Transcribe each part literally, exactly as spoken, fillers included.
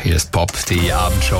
Hier ist Pop, die Abendshow.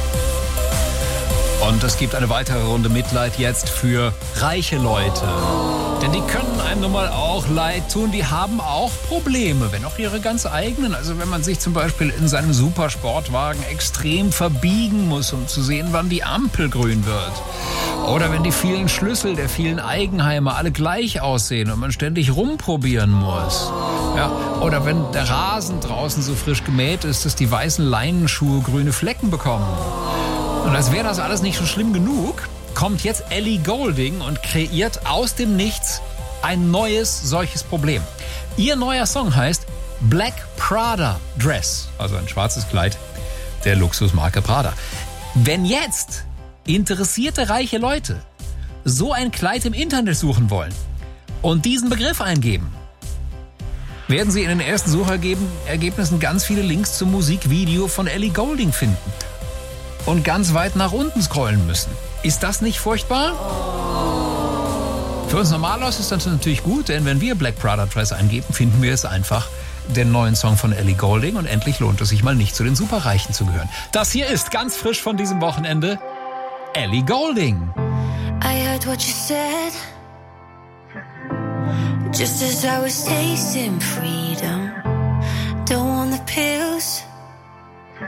Und es gibt eine weitere Runde Mitleid jetzt für reiche Leute. Denn die können einem nun mal auch leid tun. Die haben auch Probleme, wenn auch ihre ganz eigenen. Also wenn man sich zum Beispiel in seinem Supersportwagen extrem verbiegen muss, um zu sehen, wann die Ampel grün wird. Oder wenn die vielen Schlüssel der vielen Eigenheime alle gleich aussehen und man ständig rumprobieren muss. Ja, oder wenn der Rasen draußen so frisch gemäht ist, dass die weißen Leinenschuhe grüne Flecken bekommen. Und als wäre das alles nicht schon schlimm genug, kommt jetzt Ellie Goulding und kreiert aus dem Nichts ein neues solches Problem. Ihr neuer Song heißt Black Prada Dress, also ein schwarzes Kleid der Luxusmarke Prada. Wenn jetzt interessierte reiche Leute so ein Kleid im Internet suchen wollen und diesen Begriff eingeben, werden sie in den ersten Suchergebnissen ganz viele Links zum Musikvideo von Ellie Goulding finden und ganz weit nach unten scrollen müssen. Ist das nicht furchtbar? Für uns Normalos ist das natürlich gut, denn wenn wir Black Prada Dress eingeben, finden wir es einfach den neuen Song von Ellie Goulding und endlich lohnt es sich mal nicht zu den Superreichen zu gehören. Das hier ist ganz frisch von diesem Wochenende Ellie Goulding. I heard what you said, just as I was tasting freedom.